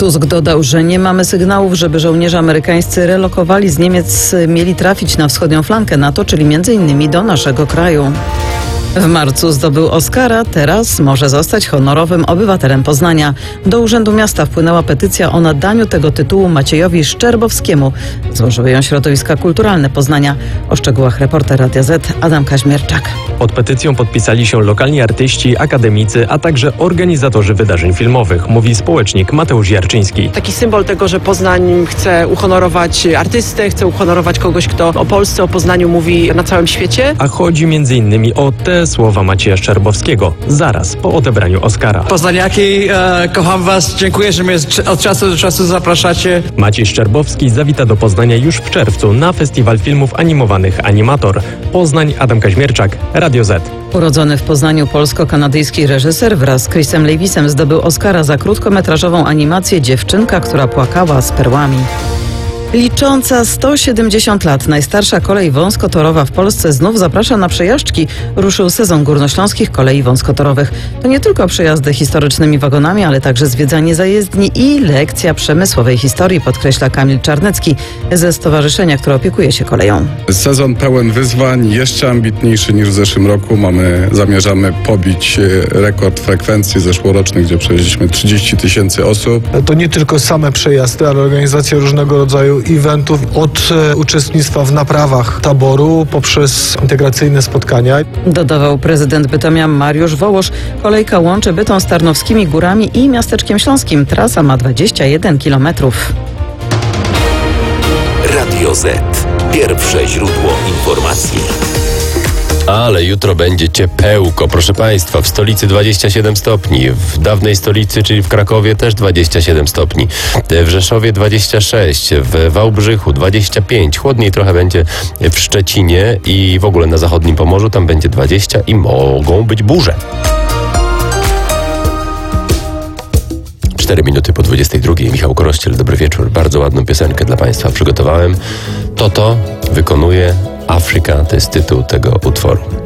Tusk dodał, że nie mamy sygnałów, żeby żołnierze amerykańscy relokowali z Niemiec mieli trafić na wschodnią flankę NATO, czyli m.in. do naszego kraju. W marcu zdobył Oscara, teraz może zostać honorowym obywatelem Poznania. Do Urzędu Miasta wpłynęła petycja o nadaniu tego tytułu Maciejowi Szczerbowskiemu. Złożyły ją środowiska kulturalne Poznania. O szczegółach reporter Radia Z Adam Kaźmierczak. Pod petycją podpisali się lokalni artyści, akademicy, a także organizatorzy wydarzeń filmowych, mówi społecznik Mateusz Jarczyński. Taki symbol tego, że Poznań chce uhonorować artystę, chce uhonorować kogoś, kto o Polsce, o Poznaniu mówi na całym świecie. A chodzi m.in. o te słowa Macieja Szczerbowskiego zaraz po odebraniu Oscara. Poznaniaki, kocham was, dziękuję, że mnie od czasu do czasu zapraszacie. Maciej Szczerbowski zawita do Poznania już w czerwcu na Festiwal Filmów Animowanych Animator. Poznań, Adam Kaźmierczak, Radio Z. Urodzony w Poznaniu polsko-kanadyjski reżyser wraz z Chrisem Lewisem zdobył Oscara za krótkometrażową animację Dziewczynka, która płakała z perłami. Licząca 170 lat najstarsza kolej wąskotorowa w Polsce znów zaprasza na przejażdżki. Ruszył sezon górnośląskich kolei wąskotorowych. To nie tylko przejazdy historycznymi wagonami, ale także zwiedzanie zajezdni i lekcja przemysłowej historii, podkreśla Kamil Czarnecki ze stowarzyszenia, które opiekuje się koleją. Sezon pełen wyzwań, jeszcze ambitniejszy niż w zeszłym roku. Zamierzamy pobić rekord frekwencji zeszłorocznych, gdzie przewieźliśmy 30 000 osób. To nie tylko same przejazdy, ale organizacja różnego rodzaju eventów, od uczestnictwa w naprawach taboru poprzez integracyjne spotkania. Dodawał prezydent Bytomia Mariusz Wołosz. Kolejka łączy Bytom z Tarnowskimi Górami i Miasteczkiem Śląskim. Trasa ma 21 kilometrów. Radio Z. Pierwsze źródło informacji. Ale jutro będzie ciepełko, proszę Państwa, w stolicy 27 stopni, w dawnej stolicy, czyli w Krakowie też 27 stopni, w Rzeszowie 26, w Wałbrzychu 25, chłodniej trochę będzie w Szczecinie i w ogóle na zachodnim Pomorzu, tam będzie 20 i mogą być burze. 4 minuty po 22. Michał Korościel, dobry wieczór. Bardzo ładną piosenkę dla Państwa przygotowałem. Toto wykonuje Afrika, to jest tytuł tego utworu.